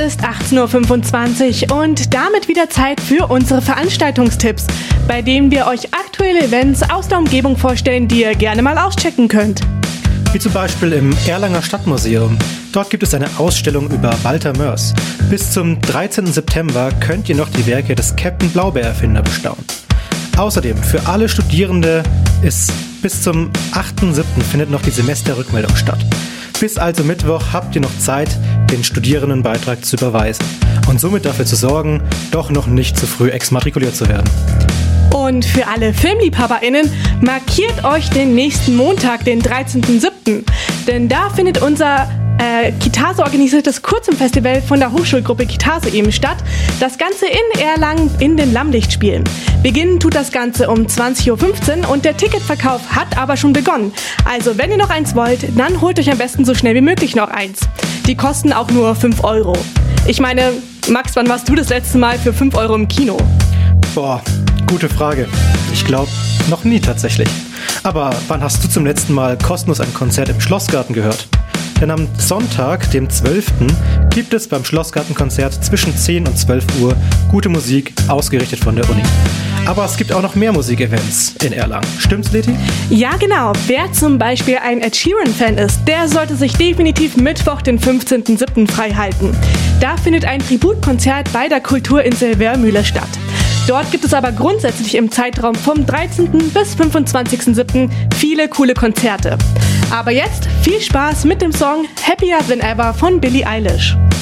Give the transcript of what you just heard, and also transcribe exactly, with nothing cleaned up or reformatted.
Es ist achtzehn Uhr fünfundzwanzig und damit wieder Zeit für unsere Veranstaltungstipps, bei denen wir euch aktuelle Events aus der Umgebung vorstellen, die ihr gerne mal auschecken könnt. Wie zum Beispiel im Erlanger Stadtmuseum. Dort gibt es eine Ausstellung über Walter Mörs. Bis zum dreizehnten September könnt ihr noch die Werke des Captain Blaubeer-Erfinder bestaunen. Außerdem, für alle Studierende ist bis zum achten siebten findet noch die Semesterrückmeldung statt. Bis also Mittwoch habt ihr noch Zeit, den Studierendenbeitrag zu überweisen und somit dafür zu sorgen, doch noch nicht zu früh exmatrikuliert zu werden. Und für alle FilmliebhaberInnen, markiert euch den nächsten Montag, den dreizehnten siebten Denn da findet unser äh, Kitase organisiertes Kurzfilmfestival von der Hochschulgruppe Kitase eben statt. Das Ganze in Erlangen in den Lammlichtspielen. Beginnen tut das Ganze um zwanzig Uhr fünfzehn und der Ticketverkauf hat aber schon begonnen. Also wenn ihr noch eins wollt, dann holt euch am besten so schnell wie möglich noch eins. Die kosten auch nur fünf Euro. Ich meine, Max, wann warst du das letzte Mal für fünf Euro im Kino? Boah, gute Frage. Ich glaube, noch nie tatsächlich. Aber wann hast du zum letzten Mal kostenlos ein Konzert im Schlossgarten gehört? Denn am Sonntag, dem zwölften gibt es beim Schlossgartenkonzert zwischen zehn und zwölf Uhr gute Musik, ausgerichtet von der Uni. Aber es gibt auch noch mehr Musikevents in Erlangen. Stimmt's, Leti? Ja, genau. Wer zum Beispiel ein Ed Sheeran-Fan ist, der sollte sich definitiv Mittwoch, den fünfzehnten siebten frei halten. Da findet ein Tributkonzert bei der Kulturinsel Wörmühle statt. Dort gibt es aber grundsätzlich im Zeitraum vom dreizehnten bis fünfundzwanzigsten siebten viele coole Konzerte. Aber jetzt viel Spaß mit dem Song Happier Than Ever von Billie Eilish.